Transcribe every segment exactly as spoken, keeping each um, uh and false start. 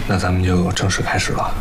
那咱们就正式开始了。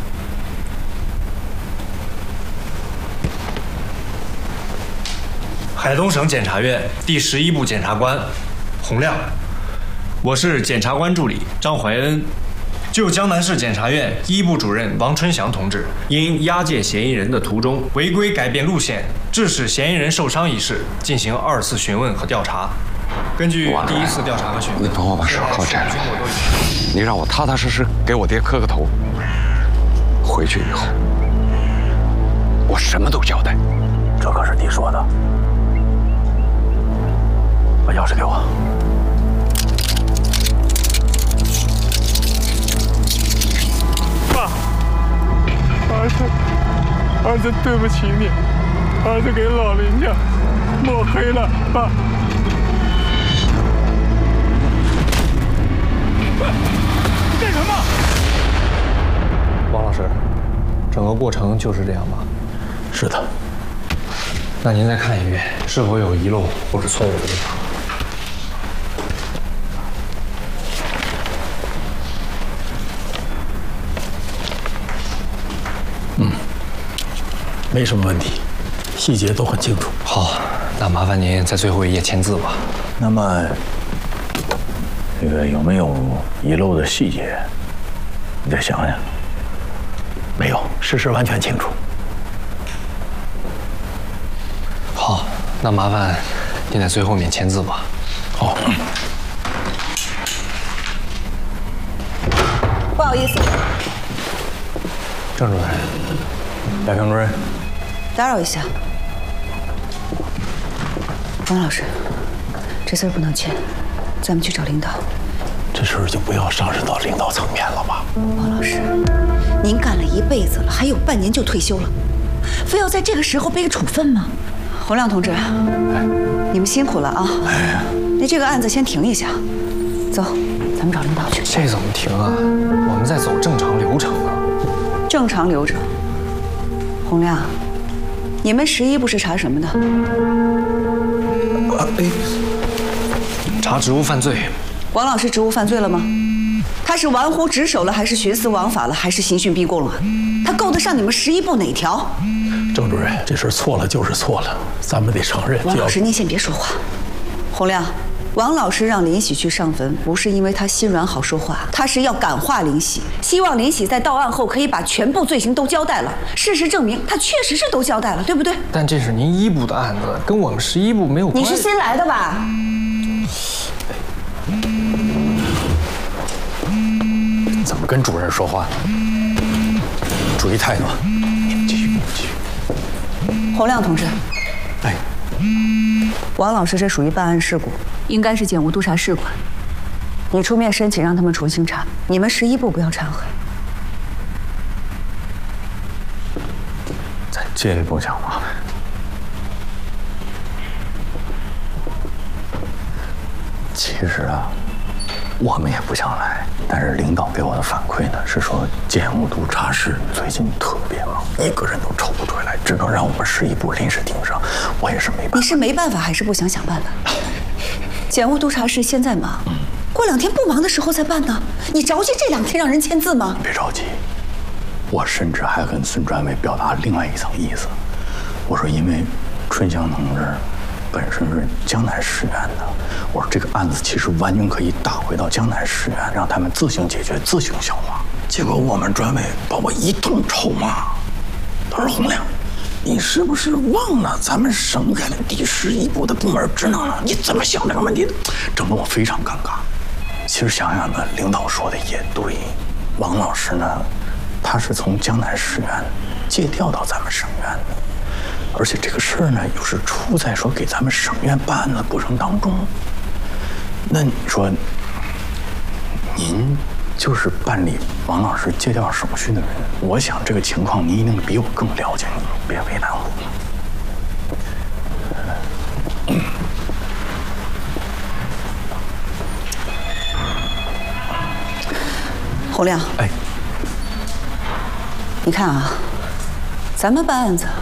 海东省检察院第十一部检察官洪亮，我是检察官助理张怀恩。就江南市检察院一部主任王春祥同志因押解嫌疑人的途中违规改变路线，致使嫌疑人受伤一事进行二次询问和调查。根据第一次调查和询问， 你帮我把手铐摘了，你让我踏踏实实给我爹磕个头。回去以后，我什么都交代。 这可是你说的。把钥匙给我。 爸，儿子，儿子对不起你，儿子给老林家抹黑了，爸。干什么？ 王老师，整个过程就是这样吗？ 是的。 那您再看一遍，是否有遗漏或者错误的地方？ 嗯，没什么问题，细节都很清楚。 好，那麻烦您在最后一页签字吧。 那么，这个有没有遗漏的细节？你再想想。没有，事实完全清楚。 好，那麻烦您在最后面签字吧。 好。嗯、 不好意思。 郑主任，亚平主任， 打扰一下，王老师，这事儿不能签，咱们去找领导。 这事儿就不要上升到领导层面了吧？ 王老师，您干了一辈子了，还有半年就退休了，非要在这个时候被处分吗？洪亮同志，哎、你们辛苦了啊！哎、那这个案子先停一下，走，咱们找领导去。 这怎么停啊？我们在走正常流程啊。 正常流程，洪亮，你们十一部是查什么的？ 啊，哎，查职务犯罪。 王老师职务犯罪了吗？他是玩忽职守了，还是徇私枉法了，还是刑讯逼供了？他够得上你们十一部哪条？ 郑主任，这事错了就是错了，咱们得承认。 王老师，您先别说话。洪亮。 王老师让林喜去上坟，不是因为他心软好说话，他是要感化林喜，希望林喜在到案后可以把全部罪行都交代了。事实证明，他确实是都交代了，对不对？ 但这是您一部的案子，跟我们十一部没有关系。 你是新来的吧？ 怎么跟主任说话呢？注意态度。你们继续，继续。 洪亮同志， 哎。 王老师这属于办案事故，应该是检务督察室管。你出面申请让他们重新查，你们十一部不要掺和。 再进一步讲话。其实啊，我们也不想来，但是领导给我的反馈呢是说，检务督察室最近特别忙，一个人都抽不出来，只能让我们十一部临时盯上。我也是没办法。 你是没办法，还是不想想办法？检务督察室现在忙，嗯、过两天不忙的时候再办呢。你着急这两天让人签字吗？ 你别着急，我甚至还跟孙专委表达另外一层意思。我说，因为春香同志本身是江南市院的，我说这个案子其实完全可以打回到江南市院，让他们自行解决、自行消化。结果我们专委把我一通臭骂，他说：“洪亮，你是不是忘了咱们省改了第十一部的部门职能了？你怎么想这个问题的？”整得我非常尴尬。其实想想呢，领导说的也对，王老师呢，他是从江南市院借调到咱们省院的。而且这个事儿呢，又是出在说给咱们省院办案的过程当中。那你说，您就是办理王老师借调手续的人，我想这个情况您一定比我更了解，你别为难我。嗯、 洪亮， 哎， 你看啊，咱们办案子。